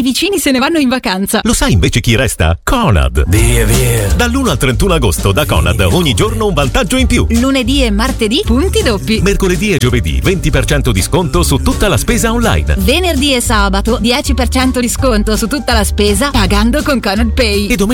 vicini se ne vanno in vacanza. Lo sai invece chi resta? Conad. Via. Dall'1 al 31 agosto da Conad ogni giorno un vantaggio in più. Lunedì e martedì punti doppi. Mercoledì e giovedì 20% di sconto su tutta la spesa online. Venerdì e sabato 10% di sconto su tutta la spesa pagando con Conad Pay. E domenica